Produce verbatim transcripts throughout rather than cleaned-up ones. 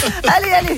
Allez, allez.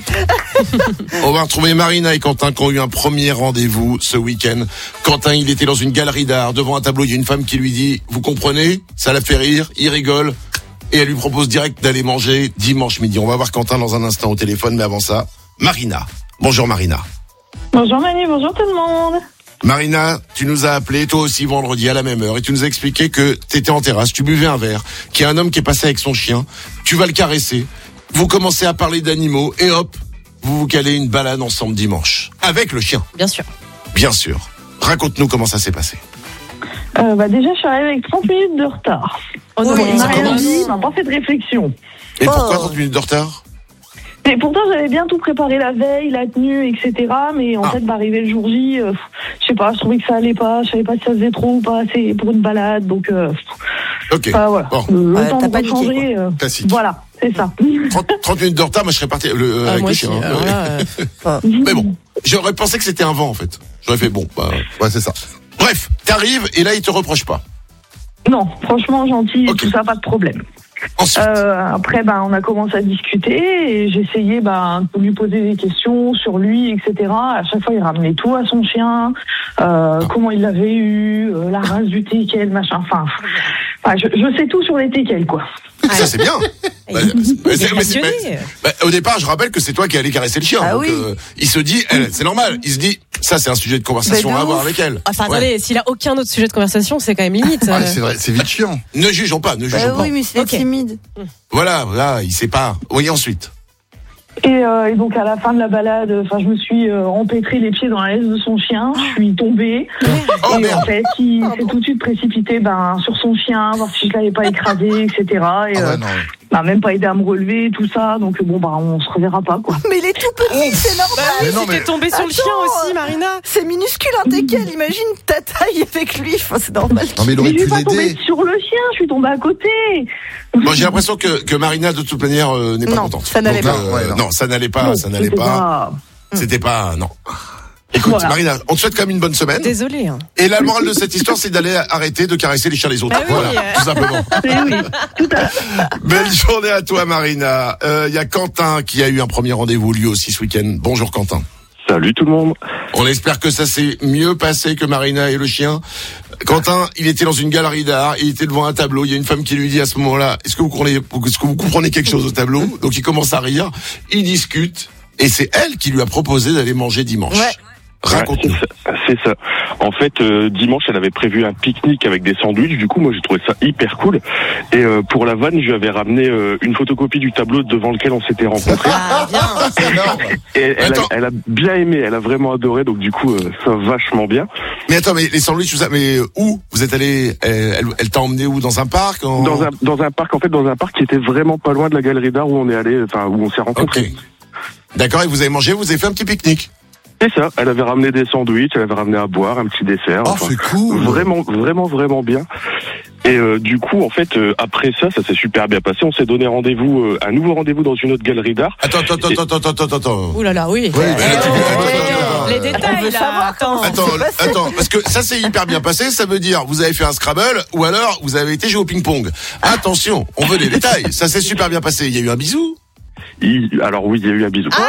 On va retrouver Marina et Quentin qui ont eu un premier rendez-vous ce week-end. Quentin, il était dans une galerie d'art. Devant un tableau, il y a une femme qui lui dit « Vous comprenez ?» Ça la fait rire, il rigole. Et elle lui propose direct d'aller manger dimanche midi. On va voir Quentin dans un instant au téléphone, mais avant ça, Marina. Bonjour Marina. Bonjour Manu, bonjour tout le monde. Marina, tu nous as appelé toi aussi vendredi à la même heure et tu nous as expliqué que tu étais en terrasse, tu buvais un verre, qu'il y a un homme qui est passé avec son chien, tu vas le caresser, vous commencez à parler d'animaux et hop, vous vous calez une balade ensemble dimanche. Avec le chien. Bien sûr. Bien sûr. Raconte-nous comment ça s'est passé. Euh, bah déjà, je suis arrivée avec trente minutes de retard. Oh non, on mais n'a ça rien commence. dit, on n'a pas fait de réflexion. Et pourquoi Oh. trente minutes de retard? Et pourtant, j'avais bien tout préparé la veille, la tenue, et cetera. Mais en Ah. fait, bah, arrivé le jour J, euh, je sais pas, je trouvais que ça allait pas. Je savais pas si ça faisait trop ou pas assez pour une balade. Donc, euh, Ok. bah, voilà. Bon. Le, le Ouais, temps t'as de paniqué, changer. Euh, Classique. voilà, c'est ça. trente, trente minutes de retard, moi je serais parti le, euh, Ah, avec moi le aussi. chien. hein. Alors là, euh, Mais bon, j'aurais pensé que c'était un vent en fait. J'aurais fait bon, bah, ouais c'est ça. Bref, t'arrives et là il te reproche pas. Non, franchement, gentil, Ok. tout ça, pas de problème. Ensuite, Euh, après, bah, on a commencé à discuter et j'essayais bah, de lui poser des questions sur lui, et cetera. À chaque fois, il ramenait tout à son chien, euh, comment il l'avait eu, euh, la race du teckel, machin. Enfin, enfin je, je sais tout sur les teckels, quoi. ça c'est bien. Bah, il mais est c'est- mais c'est- passionné. mais- bah, au départ, je rappelle que c'est toi qui allais caresser le chien. Ah donc, oui. euh, il se dit, elle, c'est normal. Il se dit, ça c'est un sujet de conversation Mais de à avoir ouf. avec elle. Enfin, Ouais. attendez, s'il a aucun autre sujet de conversation, c'est quand même limite. Ouais, euh. c'est vrai, c'est vite chiant. Ne jugeons pas, ne jugeons Euh, pas. oui, mais c'est Ok. timide. Voilà, voilà, il sait pas. Oui, ensuite. Et, euh, et donc, à la fin de la balade, enfin, je me suis euh, empêtré les pieds dans la laisse de son chien. Je suis tombée. Oh et merde. en fait, il s'est tout de suite précipité ben, sur son chien, voir si je l'avais pas écrasé, et cetera. Et Ah euh, ouais, non. bah, même pas aidé à me relever, tout ça. Donc, bon, bah, on se reverra pas, quoi. Mais il est tout petit, c'est normal. Bah oui, Mais non, si t'es mais- tombé sur le chien Attends. aussi, Marina. C'est minuscule un teckel, imagine ta taille avec lui, enfin, c'est normal. Non, mais il Mais aurait je suis pu pas tombée l'aider. sur le chien, je suis tombée à côté. Bon, j'ai l'impression que, que Marina, de toute manière, euh, n'est pas Non, contente. ça n'allait Donc, pas. euh, Ouais, non. non, ça n'allait pas, Non, ça n'allait c'était pas. C'était pas, non. Écoute, Voilà. Marina, on te souhaite quand même une bonne semaine. Désolée. Hein. Et la morale de cette histoire, c'est d'aller arrêter de caresser les chiens des autres. Bah oui, voilà, euh. tout simplement. Eh oui, tout à fait. Belle journée à toi, Marina. Il euh, y a Quentin qui a eu un premier rendez-vous lui aussi ce week-end. Bonjour, Quentin. Salut tout le monde. On espère que ça s'est mieux passé que Marina et le chien. Quentin, il était dans une galerie d'art, il était devant un tableau, il y a une femme qui lui dit à ce moment-là, est-ce que vous comprenez, est-ce que vous comprenez quelque chose au tableau? Donc il commence à rire, il discute, et c'est elle qui lui a proposé d'aller manger dimanche. Ouais. Raconte-nous. Ouais, c'est ça, c'est ça. En fait, euh, dimanche, elle avait prévu un pique-nique avec des sandwichs. Du coup, moi, j'ai trouvé ça hyper cool. Et euh, pour la vanne, je lui avais ramené euh, une photocopie du tableau devant lequel on s'était rencontrés. Ah, bien. C'est énorme. Et elle a, Attends. elle a bien aimé, elle a vraiment adoré. Donc du coup, euh, ça va vachement bien. Mais attends, mais les sandwichs, tout ça, mais où? Vous êtes allé, elle, elle, elle t'a emmené où? Dans un parc? En... Dans un dans un parc, en fait, dans un parc qui était vraiment pas loin de la galerie d'art où on est allé, enfin où on s'est Ok. rencontrés. D'accord, et vous avez mangé, vous avez fait un petit pique-nique? C'est ça. Elle avait ramené des sandwichs, elle avait ramené à boire, un petit dessert. Oh, enfin, c'est cool. Vraiment, vraiment, vraiment bien. Et euh, du coup, en fait, euh, après ça, ça s'est super bien passé. On s'est donné rendez-vous, euh, un nouveau rendez-vous dans une autre galerie d'art. Attends, attends, attends, attends, attends, attends, attends. Ouh là là, oui. Ouais, mais là, tu- Euh, attends, les- attends, attends. Les On détails, veut là. savoir Attends. Attends, c'est passé. attends, parce que ça c'est hyper bien passé, ça veut dire vous avez fait un Scrabble ou alors vous avez été jouer au ping-pong. Attention, on veut des détails. Ça s'est super bien passé. Il y a eu un bisou. Il- alors oui, il y a eu un bisou.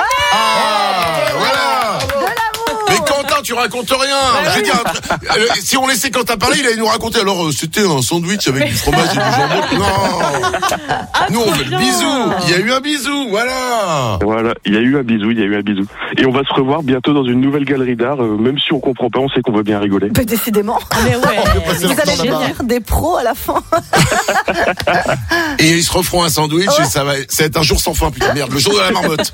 Ah, voilà. Mais Quentin, tu racontes rien. Je veux dire, euh, si on laissait Quentin parler, il allait nous raconter. Alors euh, c'était un sandwich avec du fromage et du jambon. Non. Nous on veut le bien. bisou. Il y a eu un bisou, voilà. Voilà, il y a eu un bisou, il y a eu un bisou. Et on va se revoir bientôt dans une nouvelle galerie d'art. euh, même si on comprend pas, on sait qu'on va bien rigoler. Bah, décidément. Ah, mais ouais. passer Vous leur allez temps là-bas. devenir des pros à la fin. Et ils se referont un sandwich et ça va, ça va être un jour sans fin. Putain merde, le jour de la marmotte.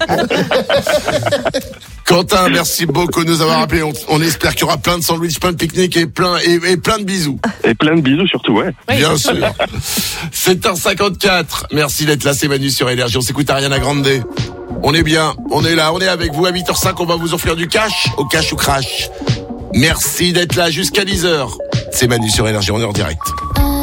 Quentin, merci beaucoup de nous avoir appelés. On, on espère qu'il y aura plein de sandwichs, plein de pique-niques et plein et, et plein de bisous. Et plein de bisous surtout, ouais. Oui. Bien sûr. sept heures cinquante-quatre. Merci d'être là, c'est Manu sur Énergie. On s'écoute Ariana Grande. On est bien, on est là, on est avec vous. À huit heures cinq, on va vous offrir du cash, au cash ou crash. Merci d'être là jusqu'à dix heures. C'est Manu sur Énergie, on est en direct.